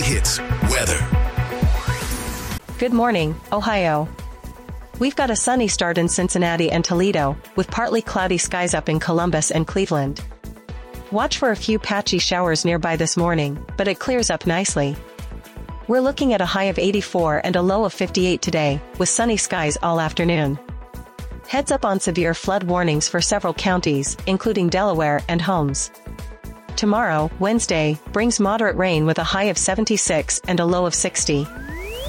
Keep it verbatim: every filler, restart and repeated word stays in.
Hits weather. Good morning, Ohio. We've got a sunny start in Cincinnati and Toledo, with partly cloudy skies up in Columbus and Cleveland. Watch for a few patchy showers nearby this morning, but it clears up nicely. We're looking at a high of eighty-four and a low of fifty-eight today, with sunny skies all afternoon. Heads up on severe flood warnings for several counties, including Delaware and Holmes. Tomorrow, Wednesday, brings moderate rain with a high of seventy-six and a low of sixty.